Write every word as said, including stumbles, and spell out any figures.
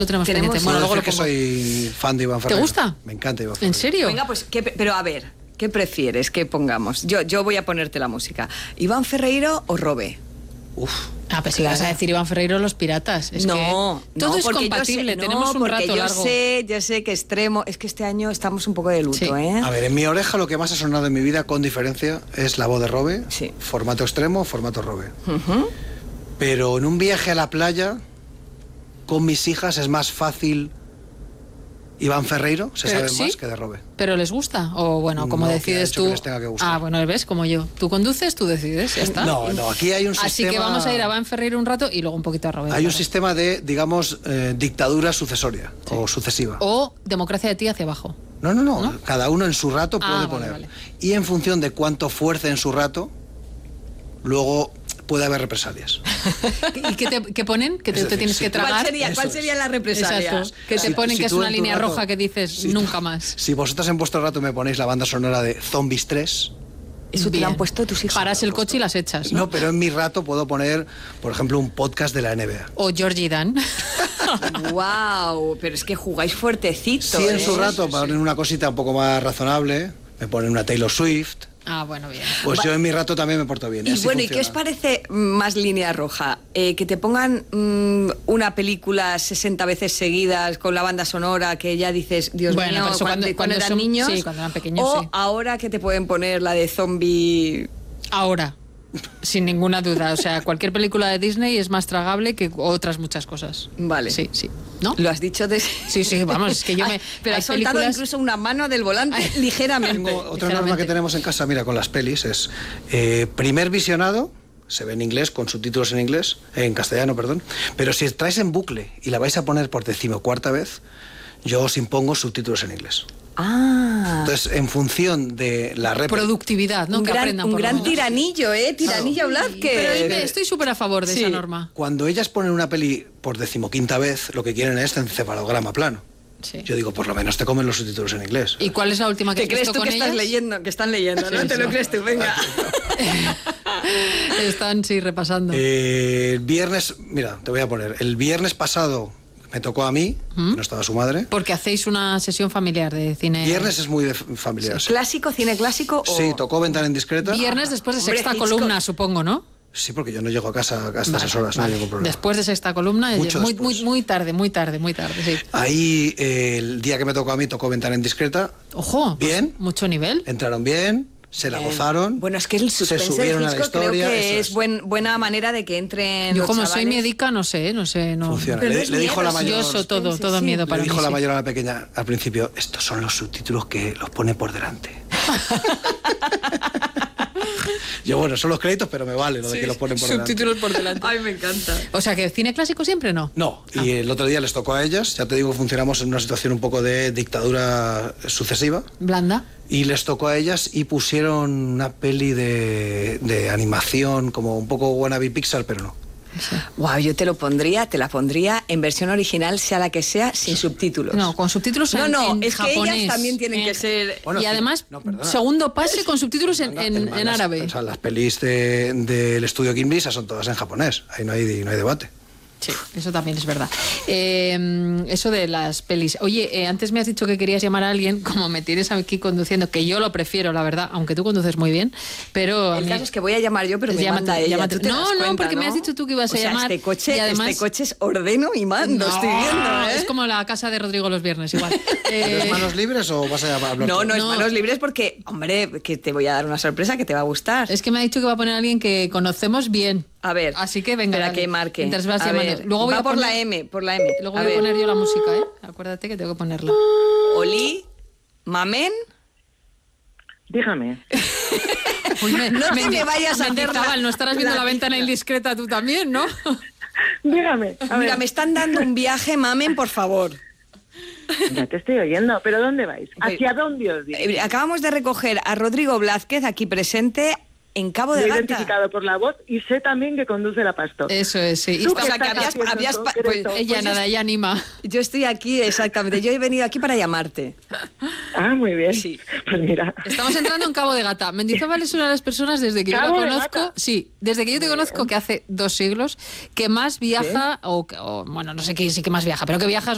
Lo tenemos, tenemos pendiente. Bueno, luego lo que pongo. soy fan de Iván Ferreiro. ¿Te gusta? Me encanta Iván Ferreiro. ¿En serio? Venga, pues, ¿qué, pero a ver, ¿qué prefieres que pongamos? Yo, yo voy a ponerte la música. ¿Iván Ferreiro o Robe? Uf. Ah, pues si vas a decir Iván Ferreiro, Los Piratas. Es no, que todo no, es porque compatible, yo sé, tenemos no, un porque rato yo largo. sé, yo sé que extremo, es que este año estamos un poco de luto, Sí. ¿eh? A ver, en mi oreja lo que más ha sonado en mi vida, con diferencia, es la voz de Robe, Sí. formato extremo, formato Robe. Uh-huh. Pero en un viaje a la playa, con mis hijas, es más fácil Iván Ferreiro, se Pero, sabe ¿sí? más que de Robe. ¿Pero les gusta? O bueno, como No, que ha decides hecho tú. que les tenga que gustar. Ah, bueno, ves, como yo. Tú conduces, tú decides, ya está. No, no, aquí hay un Así sistema... que vamos a ir a Iván Ferreiro un rato y luego un poquito a Roberto. Hay un sistema de, digamos, eh, dictadura sucesoria o sucesiva. O democracia de ti hacia abajo. No, no, no, ¿No? cada uno en su rato Ah, puede vale, poner. vale. Y en función de cuánto fuerce en su rato, luego puede haber represalias. ¿Y qué, te, qué ponen? ¿Que te, Es te decir, tienes si que tú- tragar? ¿Cuál sería, Eso cuál es. sería la represalia? Exacto. Que te Si- ponen si que es tú una en tu línea rato- roja que dices si- nunca más. Si vosotros en vuestro rato me ponéis la banda sonora de Zombies tres, Eso te Bien. lo han puesto tus hijos. Paras el coche y las echas, ¿no? no, pero en mi rato puedo poner, por ejemplo, un podcast de la N B A. O Georgie Dan. Wow, pero es que jugáis fuertecito. Si en ¿eh? su rato ponen una cosita un poco más razonable, me ponen una Taylor Swift, Ah, bueno, bien. pues Va- yo en mi rato también me porto bien. Y así bueno, ¿y qué os funciona. parece más línea roja? Eh, que te pongan mm, una película sesenta veces seguidas con la banda sonora que ya dices, Dios Bueno, mío, pero eso cuando, cuando- cuando cuando eran son- niños. sí, cuando eran pequeños, o sí. ahora que te pueden poner la de zombie. Ahora, sin ninguna duda. O sea, cualquier película de Disney es más tragable que otras muchas cosas. Vale. Sí, sí. ¿No? Lo has dicho de. Sí, sí, vamos, es que yo me... Ay, pero hay has soltado películas- incluso una mano del volante ligeramente. Tengo otra Ligeramente. norma que tenemos en casa, mira, con las pelis, es eh, primer visionado, se ve en inglés, con subtítulos en inglés, eh, en castellano, perdón, pero si traes en bucle y la vais a poner por decimocuarta vez, yo os impongo subtítulos en inglés. Ah. Entonces, en función de la rep... Productividad, ¿no? un que gran, aprendan un por lo gran menos. tiranillo, ¿eh? Tiranillo Blázquez. Pero ahí me- estoy súper a favor de Sí. esa norma. Cuando ellas ponen una peli por decimoquinta vez, lo que quieren es encefalograma plano. Sí. Yo digo, por lo menos te comen los subtítulos en inglés. ¿Y cuál es la última que ¿Te has crees visto tú con que estás ellas? leyendo? Que están leyendo, ¿no? Sí, ¿Te sí. lo crees tú? Venga. Están, sí, repasando. Eh, el viernes, mira, te voy a poner, el viernes pasado me tocó a mí, ¿Mm? no estaba su madre. Porque hacéis una sesión familiar de cine. Viernes es muy de f- familiar. Sí, ¿Clásico, cine clásico o...? Sí, tocó Ventana Indiscreta. Viernes después de Hombre, sexta Hitchcock. columna, supongo, ¿no? Sí, porque yo no llego a casa a estas Vale, horas, no vale. hay ningún problema. Después de sexta columna, Mucho muy, después. muy, muy tarde, muy tarde, muy tarde, sí. Ahí, eh, el día que me tocó a mí, tocó Ventana Indiscreta. Ojo, pues, Bien. mucho nivel. Entraron bien, se la gozaron. Bueno, es que el se suspense de subieron a la Hitchcock creo historia. que eso es buen, buena manera de que entren Yo los como soy chavales. médica, no sé, no sé, no. Funciona. Pero Le, no es le dijo miedo, la es mayor. Yo todo, suspense, todo sí. miedo Le para dijo mí. la sí. mayor a la pequeña al principio, estos son los subtítulos que los pone por delante. Yo, bueno, son los créditos, pero me vale lo de que los ponen por delante. Subtítulos por delante. Ay, me encanta. O sea, que cine clásico siempre no. No, y el otro día les tocó a ellas, ya te digo, funcionamos en una situación un poco de dictadura sucesiva, Blanda. y les tocó a ellas y pusieron una peli de, de animación, como un poco wannabe Pixar, pero no. Wow, yo te lo pondría, te la pondría en versión original, sea la que sea, sin subtítulos. No, con subtítulos No, en, no, en es que japonés. ellas también tienen En- que ser... Bueno, y sí, además, no, perdona. segundo pase con subtítulos en, en, Manga, en las- árabe. O sea, las pelis de- del estudio Ghibli esas son todas en japonés, ahí no hay, no hay debate. Sí, eso también es verdad. Eh, eso de las pelis. Oye, eh, antes me has dicho que querías llamar a alguien, como me tienes aquí conduciendo, que yo lo prefiero, la verdad, aunque tú conduces muy bien, pero... a El mí- caso es que voy a llamar yo, pero me Llámate, manda ella. llámate. ¿Tú te No, das no, cuenta, porque me has dicho tú que ibas a O sea, llamar, Este coche, y además- este coche es ordeno y mando, No, estoy viendo, ¿eh? es como la casa de Rodrigo los viernes, igual. ¿Eres Eh, manos libres o vas a hablar No, tú? no, es No. manos libres porque, hombre, que te voy a dar una sorpresa que te va a gustar. es que me ha dicho que va a poner a alguien que conocemos bien. A ver. Así que venga, Espera dale. que marque. Mientras vas A llamando. ver, Luego voy va a por poner- la M, por la M. Luego a voy a ver. poner yo la música, ¿eh? Acuérdate que tengo que ponerla. Oli, Mamen. Dígame. Uy, me, No te me vayas a hacer Mendizábal, la- no estarás viendo la la ventana pista. indiscreta tú también, ¿no? Dígame. A Mira, ver. me están dando un viaje, Mamen, por favor. Ya te estoy oyendo, pero ¿dónde vais? ¿Hacia dónde os dirigís? Eh, Acabamos de recoger a Rodrigo Blázquez, aquí presente, en Cabo Lo de he Gata. identificado por la voz y sé también que conduce la Pastor. Eso es, sí. Y ¿Tú está- O sea, qué que estás habías- haciendo habías en pa- concreto? pues, ella pues nada, ella anima. Yo estoy aquí, exactamente. Yo he venido aquí para llamarte. Ah, muy bien. Sí. Pues mira. Estamos entrando en Cabo de Gata. Mendizábal es una de las personas desde que yo la ¿Cabo de conozco, Gata? sí, desde que yo te conozco, que hace dos siglos, que más viaja, o, que- o, bueno, no sé qué sí que más viaja, pero que viajas